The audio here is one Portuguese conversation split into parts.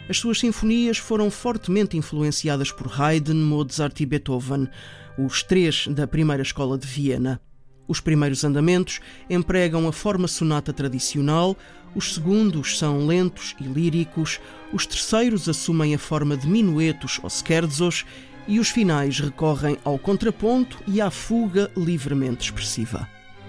As suas sinfonias foram fortemente influenciadas por Haydn, Mozart e Beethoven, os três da primeira escola de Viena. Os primeiros andamentos empregam a forma sonata tradicional, os segundos são lentos e líricos, os terceiros assumem a forma de minuetos ou scherzos e os finais recorrem ao contraponto e à fuga livremente expressiva.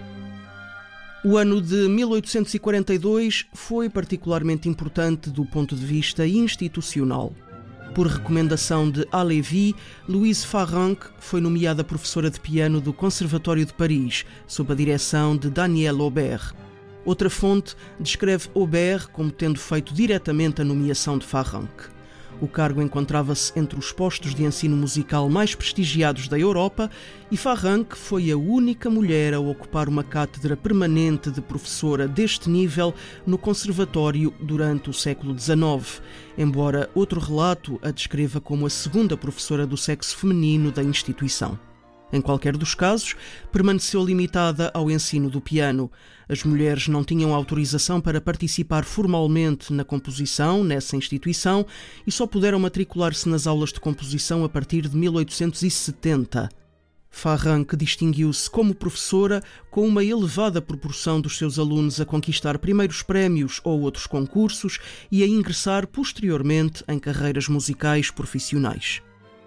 O ano de 1842 foi particularmente importante do ponto de vista institucional. Por recomendação de Halévy, Louise Farrenc foi nomeada professora de piano do Conservatório de Paris, sob a direção de Daniel Aubert. Outra fonte descreve Aubert como tendo feito diretamente a nomeação de Farrenc. O cargo encontrava-se entre os postos de ensino musical mais prestigiados da Europa e Farrenc foi a única mulher a ocupar uma cátedra permanente de professora deste nível no Conservatório durante o século XIX, embora outro relato a descreva como a segunda professora do sexo feminino da instituição. Em qualquer dos casos, permaneceu limitada ao ensino do piano. As mulheres não tinham autorização para participar formalmente na composição nessa instituição e só puderam matricular-se nas aulas de composição a partir de 1870. Farrenc distinguiu-se como professora com uma elevada proporção dos seus alunos a conquistar primeiros prémios ou outros concursos e a ingressar posteriormente em carreiras musicais profissionais.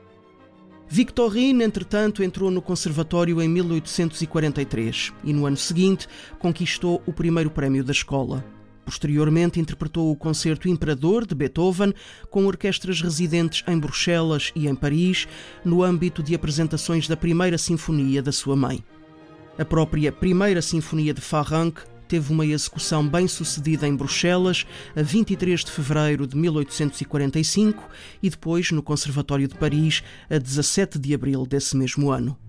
Victorine, entretanto, entrou no conservatório em 1843 e, no ano seguinte, conquistou o primeiro prémio da escola. Posteriormente, interpretou o Concerto Imperador, de Beethoven, com orquestras residentes em Bruxelas e em Paris, no âmbito de apresentações da Primeira Sinfonia da sua mãe. A própria Primeira Sinfonia de Farrenc teve uma execução bem-sucedida em Bruxelas a 23 de fevereiro de 1845 e depois no Conservatório de Paris a 17 de abril desse mesmo ano.